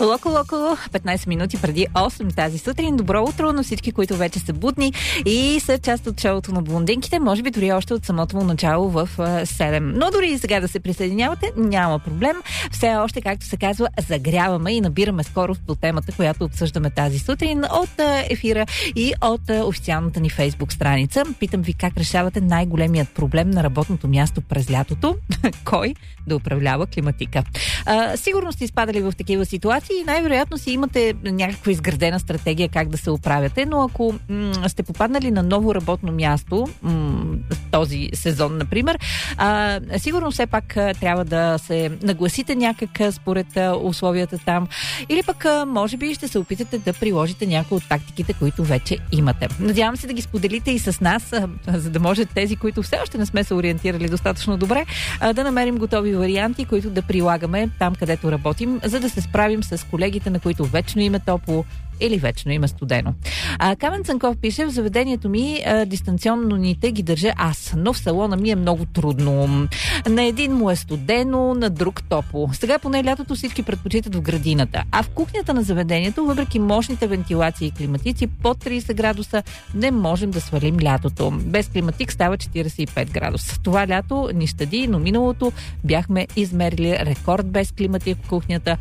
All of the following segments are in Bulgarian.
Локо, 15 минути преди 8 тази сутрин. Добро утро на всички, които вече са будни и са част от шоуто на блондинките. Може би дори още от самото му начало в 7. Но дори и сега да се присъединявате, няма проблем. Все още, както се казва, загряваме и набираме скорост по темата, която обсъждаме тази сутрин от ефира и от официалната ни Фейсбук страница. Питам ви как решавате най-големият проблем на работното място през лятото. Кой да управлява климатика? Сигурно сте изпадали в такива ситуации и най-вероятно си имате някаква изградена стратегия как да се оправяте, но ако сте попаднали на ново работно място този сезон, например, сигурно все пак трябва да се нагласите някак според условията там или пък може би ще се опитате да приложите някои от тактиките, които вече имате. Надявам се да ги споделите и с нас, за да може тези, които все още не сме се ориентирали достатъчно добре, да намерим готови варианти, които да прилагаме там, където работим, за да се справим с колегите, на които вечно им е топло или вечно има студено. Камен Цанков пише: в заведението ми дистанционните ги държа аз, но в салона ми е много трудно. На един му е студено, на друг топло. Сега поне лятото всички предпочитат в градината. А в кухнята на заведението, въпреки мощните вентилации и климатици, под 30 градуса не можем да свалим лятото. Без климатик става 45 градуса. Това лято ни щади, но миналото бяхме измерили рекорд без климатик в кухнята.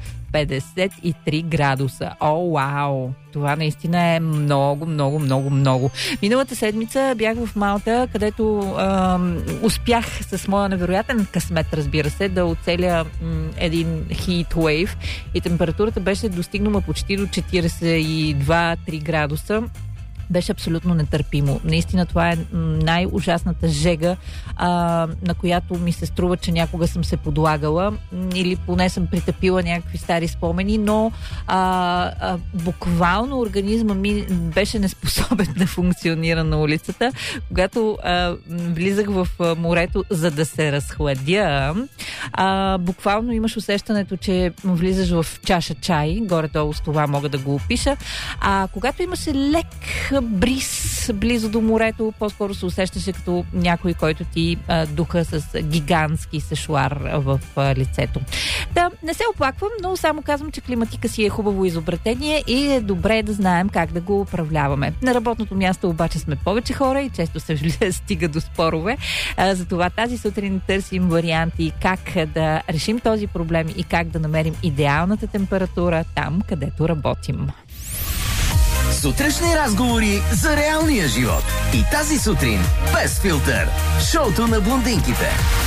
53 градуса. О, вау! Това наистина е много, много, много, много. Миналата седмица бях в Малта, където успях с моя невероятен късмет, разбира се, да оцеля един heat wave и температурата беше достигнала почти до 42-3 градуса. Беше абсолютно нетърпимо. Наистина това е най-ужасната жега, на която ми се струва, че някога съм се подлагала или поне съм притъпила някакви стари спомени, но буквално организма ми беше неспособен да функционира на улицата. Когато влизах в морето, за да се разхладя, буквално имаш усещането, че влизаш в чаша чай, горе-долу с това мога да го опиша. Когато имаше лек бриз близо до морето, по-скоро се усещаше като някой, който ти духа с гигантски сешуар в лицето. Да, не се оплаквам, но само казвам, че климатика си е хубаво изобретение и е добре да знаем как да го управляваме. На работното място обаче сме повече хора и често се стига до спорове. Затова тази сутрин търсим варианти как да решим този проблем и как да намерим идеалната температура там, където работим. Сутрешни разговори за реалния живот. И тази сутрин без филтър. Шоуто на блондинките.